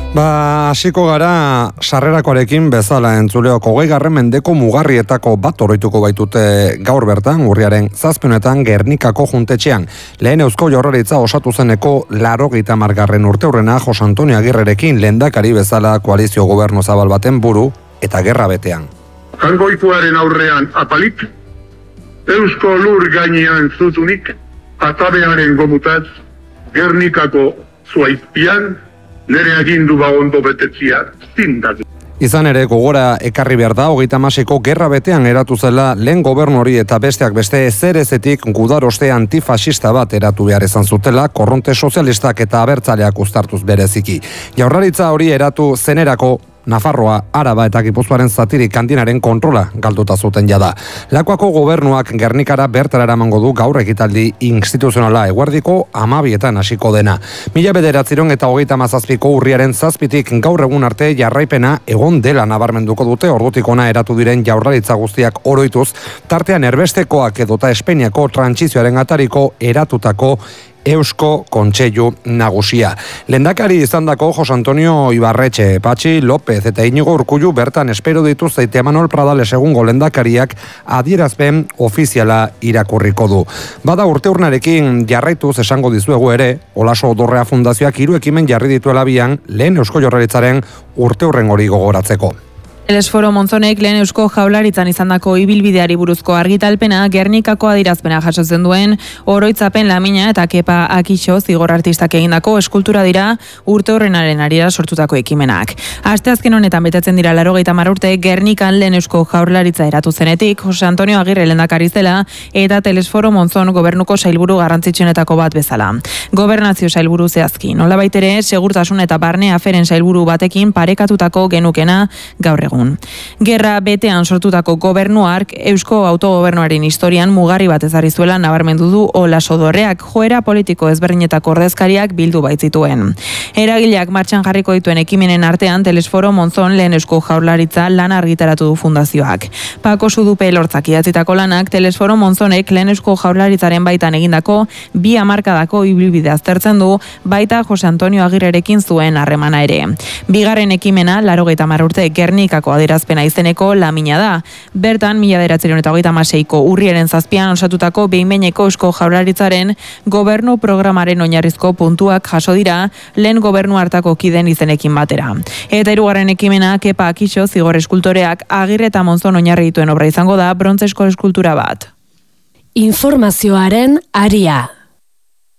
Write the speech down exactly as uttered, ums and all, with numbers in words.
Ba, hasiko gara sarrerakoarekin bezala entzuleok hogeigarren mendeko mugarrietako bat oroituko baitute gaur bertan, urriaren zazpionetan Gernikako juntetxean. Lehen Eusko Jaurlaritza osatu zeneko laurogeita hamargarren urteurrena Jose Antonio Agirrerekin lehendakari bezala koalizio gobernu zabal baten buru eta gerra betean. Jangoikoaren aurrean apalik, Eusko lur gainean zutunik, atabearen gomutaz, Gernikako zuaizpian, nere agindu bagondo betetzia zindatu. Izan ere, gogora ekarri behar da, hogeita hamasiko gerra betean eratu zela lehen gobernu hori eta besteak beste zerezetik gudaroste antifasista bat eratu behar izan zutela, korronte sozialistak eta abertzaleak uztartuz bereziki. Jaurlaritza hori eratu zenerako Nafarroa, Araba eta Gipuzkoaren zatirik handinaren kontrola galduta zuten jada. Lakuako gobernuak Gernikara bertara eramango du gaur ekitaldi instituzionala eguerdiko amabietan hasiko dena. Mila bederatziron eta hogeita hamazazpiko urriaren zazpitik gaur egun arte jarraipena egon dela nabarmenduko dute ordutik ona eratu diren Jaurlaritza guztiak oroituz, tartean erbestekoak edota Espainiako trantsizioaren atariko eratutako Eusko Kontseilu Nagusia. Lehendakari izandako Jose Antonio Ibarretxe, Patxi López eta Inigo Urkullu bertan espero dituzte Imanol Pradales egungo lehendakariak adierazpen ofiziala irakurriko du. Bada urteurnarekin jarraituz esango dizuegu ere, Olaso Dorrea Fundazioak hiru ekimen jarri dituela bian lehen Eusko Jaurlaritzaren urteurren hori gogoratzeko. Telesforo Monzonek lehen Eusko Jaurlaritzan izandako ibilbideari buruzko argitalpena Gernikako adirazpena jasotzen duen oroitzapen lamina eta Kepa Akixo zigor artistak egindako eskultura dira urteurrenaren arira sortutako ekimenak. Asteazken honetan betetzen dira laurogeita hamar urte Gernikan lehen Eusko Jaurlaritza eratu zenetik, Jose Antonio Agirre lehendakari zela eta Telesforo Monzon gobernuko sailburu garrantzitsuenetako bat bezala. Gobernazio sailburu zehazki, nolabait ere segurtasun eta barne aferen sailburu batekin parekatutako genukena gaur egun. Gerra betean sortutako gobernuark Eusko autogobernuaren historian mugarri bat ezarri zuela nabarmendu du Olaso Dorreak, joera politiko ezberdinetako ordezkariak bildu baitzituen. Eragileak martxan jarriko dituen ekimenen artean Telesforo Monzon lehen Eusko Jaurlaritza lana argitaratu du fundazioak. Pako Sudupe Lortzak idatzitako lanak Telesforo Monzonek lehen Eusko Jaurlaritzaren baitan egindako bi hamarkadako ibilbide aztertzen du, baita Jose Antonio Agirrerekin zuen harremana ere. Bigarren ekimena laurogeita hamar urte Gernikako adierazpena izeneko lamina da. Bertan, mila bederatziehun eta hogeita hamaseiko urriaren zazpian osatutako behin-behineko Eusko Jaurlaritzaren gobernu programaren oinarrizko puntuak jaso dira lehen gobernu hartako kiden izenekin batera. Eta hirugarren ekimena Kepa Akixo zigor eskultoreak Agirre eta Monzon oinarri dituen obra izango da brontzesko eskultura bat. Informazioaren aria.